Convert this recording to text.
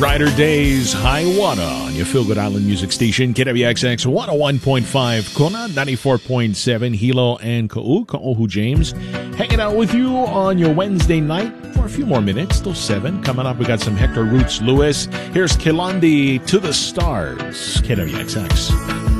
Brighter days, high water on your Feel Good Island music station, KWXX 101.5, Kona 94.7, Hilo and Ka'uhu James, hanging out with you on your Wednesday night for a few more minutes till 7. Coming up, we got some Hector Roots Lewis. Here's Kilandi to the Stars, KWXX.